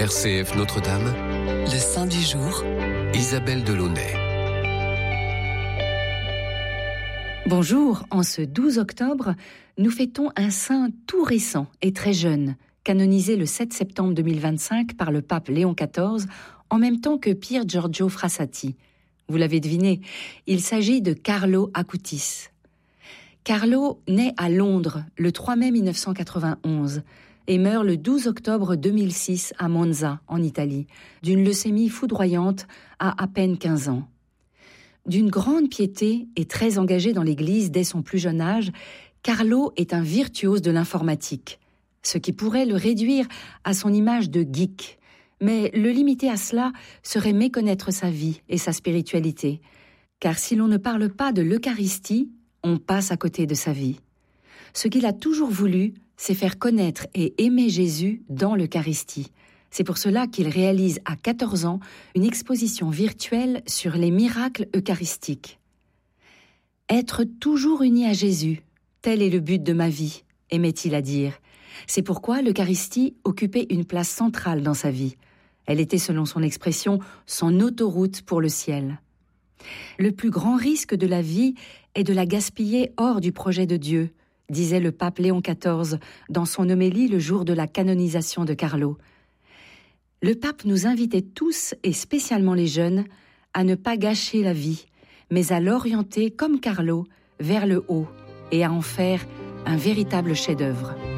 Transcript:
RCF Notre-Dame, le Saint du jour, Isabelle Delaunay. Bonjour, en ce 12 octobre, nous fêtons un saint tout récent et très jeune, canonisé le 7 septembre 2025 par le pape Léon XIV, en même temps que Pier Giorgio Frassati. Vous l'avez deviné, il s'agit de Carlo Acutis. Carlo naît à Londres le 3 mai 1991 et meurt le 12 octobre 2006 à Monza, en Italie, d'une leucémie foudroyante à peine 15 ans. D'une grande piété et très engagé dans l'Église dès son plus jeune âge, Carlo est un virtuose de l'informatique, ce qui pourrait le réduire à son image de geek. Mais le limiter à cela serait méconnaître sa vie et sa spiritualité. Car si l'on ne parle pas de l'Eucharistie, on passe à côté de sa vie. Ce qu'il a toujours voulu, c'est faire connaître et aimer Jésus dans l'Eucharistie. C'est pour cela qu'il réalise à 14 ans une exposition virtuelle sur les miracles eucharistiques. Être toujours uni à Jésus, tel est le but de ma vie, aimait-il à dire. C'est pourquoi l'Eucharistie occupait une place centrale dans sa vie. Elle était, selon son expression, son autoroute pour le ciel. Le plus grand risque de la vie est de la gaspiller hors du projet de Dieu, disait le pape Léon XIV dans son homélie le jour de la canonisation de Carlo. Le pape nous invitait tous, et spécialement les jeunes, à ne pas gâcher la vie, mais à l'orienter comme Carlo vers le haut et à en faire un véritable chef-d'œuvre.